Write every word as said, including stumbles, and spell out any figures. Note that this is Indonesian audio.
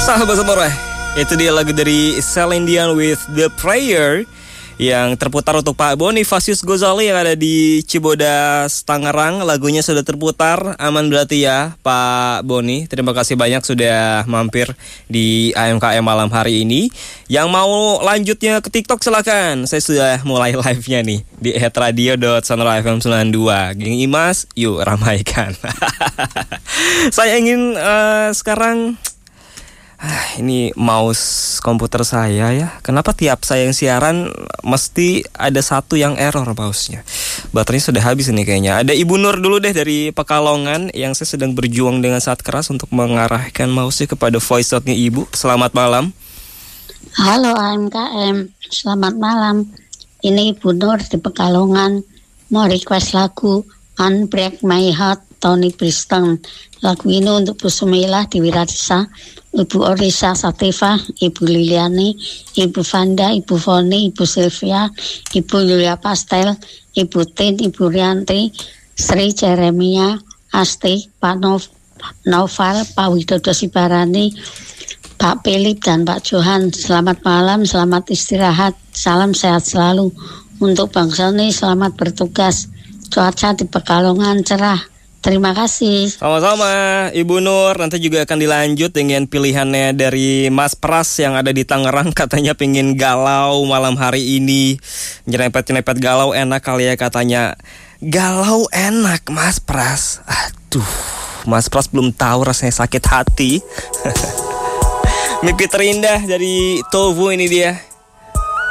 Sahabat Semora, itu dia lagu dari Celine Dion with The Prayer yang terputar untuk Pak Bonifasius Gozali yang ada di Cibodas, Tangerang. Lagunya sudah terputar, aman berarti ya Pak Boni. Terima kasih banyak sudah mampir di A M K M malam hari ini. Yang mau lanjutnya ke TikTok silakan. Saya sudah mulai live-nya nih di et radio dot sonora f m sembilan dua. Geng Imas, yuk ramaikan. Saya ingin uh, sekarang Ah, ini mouse komputer saya ya. Kenapa tiap saya yang siaran mesti ada satu yang error mouse-nya? Baterainya sudah habis ini kayaknya. Ada Ibu Nur dulu deh dari Pekalongan yang saya sedang berjuang dengan sangat keras untuk mengarahkan mouse-nya kepada voice note-nya Ibu. Selamat malam. Halo A M K M, selamat malam. Ini Ibu Nur di Pekalongan. Mau request lagu Unbreak My Heart Tony Brixton. Lagu ini untuk Bu Sumilah di Wiradisa, Ibu Orisa Sativa, Ibu Liliani, Ibu Vanda, Ibu Foni, Ibu Sylvia, Ibu Yulia Pastel, Ibu Tin, Ibu Rianti, Sri Jeremia, Asti, Pak Nov, Noval, Pak Widodo Sibarani, Pak Philip dan Pak Johan. Selamat malam, selamat istirahat, salam sehat selalu. Untuk Bang Sony, selamat bertugas. Cuaca di Pekalongan cerah. Terima kasih. Sama-sama Ibu Nur. Nanti juga akan dilanjut dengan pilihannya dari Mas Pras yang ada di Tangerang. Katanya pengen galau malam hari ini. Nyerempet-nyerempet galau enak kali ya katanya. Galau enak Mas Pras. Aduh, Mas Pras belum tahu rasanya sakit hati. Mimpi terindah dari Tovu ini dia.